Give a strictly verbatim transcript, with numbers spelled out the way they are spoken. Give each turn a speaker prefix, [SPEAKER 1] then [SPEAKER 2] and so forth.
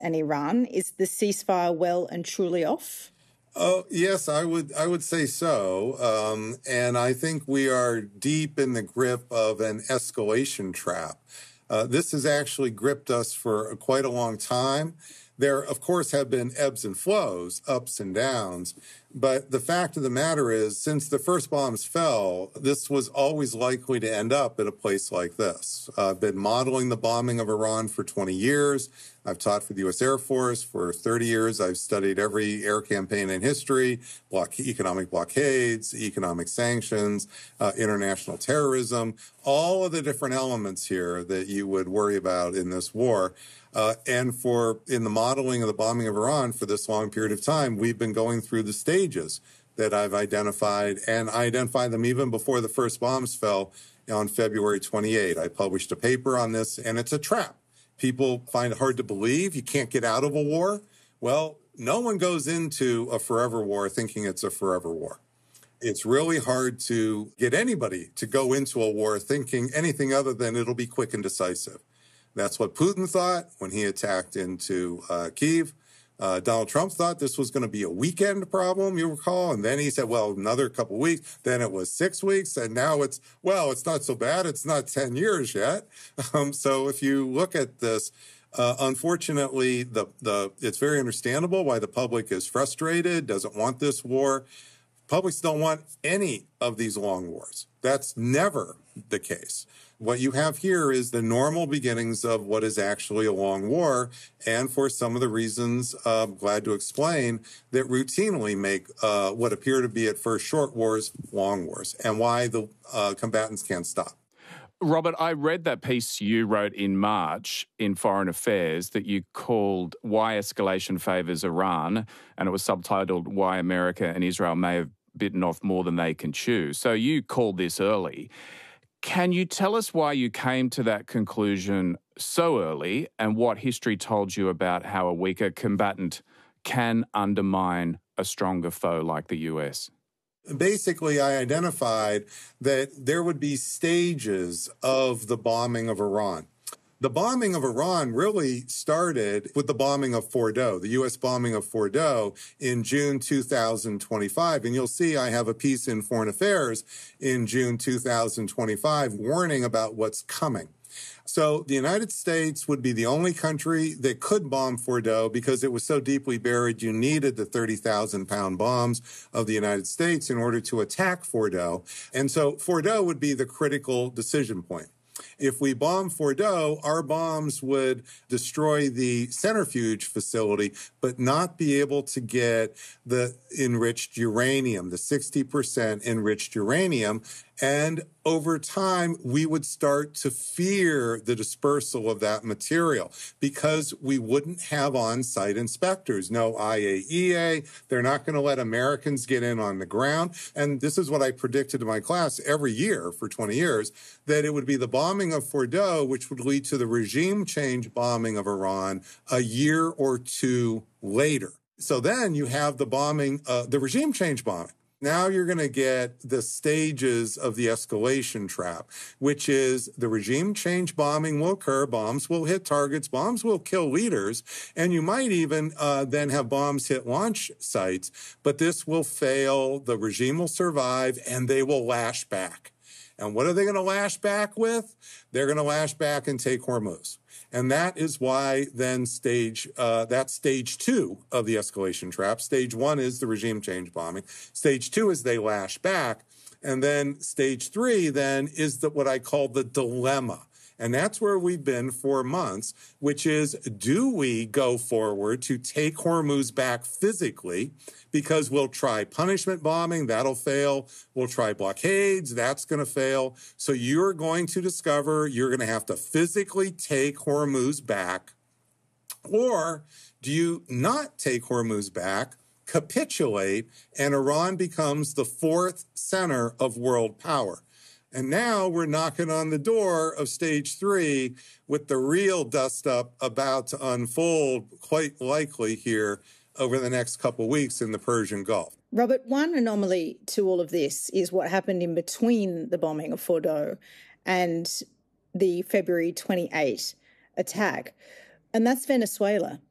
[SPEAKER 1] and Iran. Is the ceasefire well and truly off?
[SPEAKER 2] Oh, yes, I would I would say so. Um, and I think we are deep in the grip of an escalation trap. Uh, this has actually gripped us for quite a long time. There, of course, have been ebbs and flows, ups and downs. But the fact of the matter is, since the first bombs fell, this was always likely to end up at a place like this. Uh, I've been modeling the bombing of Iran for twenty years. I've taught for the U S Air Force for thirty years. I've studied every air campaign in history, block, economic blockades, economic sanctions, uh, international terrorism, all of the different elements here that you would worry about in this war. Uh, and for in the modeling of the bombing of Iran for this long period of time, we've been going through the stages that I've identified, and I identified them even before the first bombs fell on February twenty-eighth. I published a paper on this, and it's a trap. People find it hard to believe. You can't get out of a war. Well, no one goes into a forever war thinking it's a forever war. It's really hard to get anybody to go into a war thinking anything other than it'll be quick and decisive. That's what Putin thought when he attacked into uh, Kyiv. Uh, Donald Trump thought this was going to be a weekend problem, you recall. And then he said, well, another couple of weeks. Then it was six weeks. And now it's, well, it's not so bad. It's not ten years yet. Um, so if you look at this, uh, unfortunately, the, the, it's very understandable why the public is frustrated, doesn't want this war. Publics don't want any of these long wars. That's never the case. What you have here is the normal beginnings of what is actually a long war, and for some of the reasons uh, I'm glad to explain that routinely make uh, what appear to be at first short wars long wars, and why the uh, combatants can't stop.
[SPEAKER 3] Robert, I read that piece you wrote in March in Foreign Affairs that you called Why Escalation Favours Iran, and it was subtitled Why America and Israel May Have Bitten Off More Than They Can Chew. So you called this early. Can you tell us why you came to that conclusion so early, and what history told you about how a weaker combatant can undermine a stronger foe like the U S?
[SPEAKER 2] Basically, I identified that there would be stages of the bombing of Iran. The bombing of Iran really started with the bombing of Fordow, the U S bombing of Fordow in June two thousand twenty-five. And you'll see I have a piece in Foreign Affairs in June two thousand twenty-five warning about what's coming. So the United States would be the only country that could bomb Fordow because it was so deeply buried you needed the thirty thousand pound bombs of the United States in order to attack Fordow. And so Fordow would be the critical decision point. If we bomb Fordow, our bombs would destroy the centrifuge facility, but not be able to get the enriched uranium, the sixty percent enriched uranium. And over time, we would start to fear the dispersal of that material because we wouldn't have on-site inspectors, no I A E A. They're not going to let Americans get in on the ground. And this is what I predicted to my class every year for twenty years, that it would be the bombing of Fordow, which would lead to the regime change bombing of Iran a year or two later. So then you have the bombing, uh, the regime change bombing. Now you're going to get the stages of the escalation trap, which is the regime change bombing will occur, bombs will hit targets, bombs will kill leaders, and you might even uh, then have bombs hit launch sites, but this will fail, the regime will survive, and they will lash back. And what are they going to lash back with? They're going to lash back and take Hormuz. And that is why then stage, uh, that's stage two of the escalation trap. Stage one is the regime change bombing. Stage two is they lash back. And then stage three then is the, what I call the dilemma. And that's where we've been for months, which is, do we go forward to take Hormuz back physically? Because we'll try punishment bombing, that'll fail. We'll try blockades, that's going to fail. So you're going to discover you're going to have to physically take Hormuz back. Or do you not take Hormuz back, capitulate, and Iran becomes the fourth center of world power? And now we're knocking on the door of stage three with the real dust-up about to unfold, quite likely here over the next couple of weeks in the Persian Gulf.
[SPEAKER 1] Robert, one anomaly to all of this is what happened in between the bombing of Fordow and the February twenty-eighth attack, and that's Venezuela.